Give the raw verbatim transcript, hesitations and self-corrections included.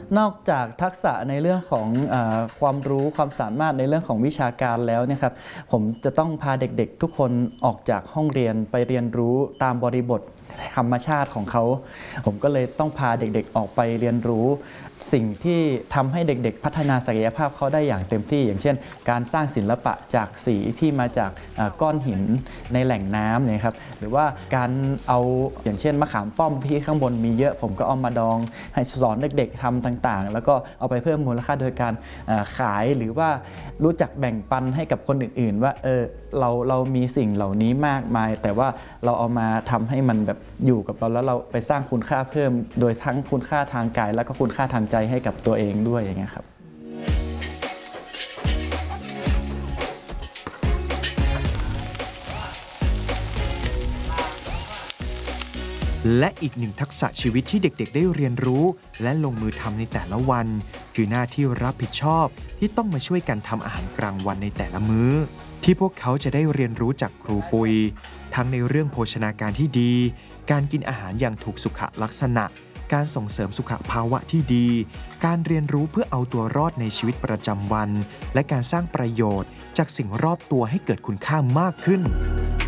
นอกจากทักษะในเรื่องของเอ่อความรู้ความสามารถในเรื่องของวิชาการแล้วเนี่ยครับผมจะต้องพาเด็กๆทุกคนออกจากห้องเรียนไปเรียนรู้ตามบริบทธรรมชาติของเขาผมก็เลยต้องพาเด็กๆออกไปเรียนรู้สิ่งที่ทำให้เด็กๆพัฒนาศักยภาพเขาได้อย่างเต็มที่อย่างเช่นการสร้างศิลปะจากสีที่มาจากก้อนหินในแหล่งน้ำเนี่ยครับหรือว่าการเอาอย่างเช่นมะขามป้อมที่ข้างบนมีเยอะผมก็เอามาดองให้สอนเด็กๆทำต่างๆแล้วก็เอาไปเพิ่มมูลค่าโดยการขายหรือว่ารู้จักแบ่งปันให้กับคนอื่นๆว่าเออเราเรามีสิ่งเหล่านี้มากมายแต่ว่าเราเอามาทำให้มันแบบอยู่กับเราแล้วเราไปสร้างคุณค่าเพิ่มโดยทั้งคุณค่าทางกายแล้วก็คุณค่าทางใจให้กับตัวเองด้วยอย่างเงี้ยครับและอีกหนึ่งทักษะชีวิตที่เด็กๆได้เรียนรู้และลงมือทำในแต่ละวันคือหน้าที่รับผิดชอบที่ต้องมาช่วยกันทำอาหารกลางวันในแต่ละมื้อที่พวกเขาจะได้เรียนรู้จากครูปุยทั้งในเรื่องโภชนาการที่ดีการกินอาหารอย่างถูกสุขลักษณะการส่งเสริมสุขภาวะที่ดีการเรียนรู้เพื่อเอาตัวรอดในชีวิตประจำวันและการสร้างประโยชน์จากสิ่งรอบตัวให้เกิดคุณค่ามากขึ้น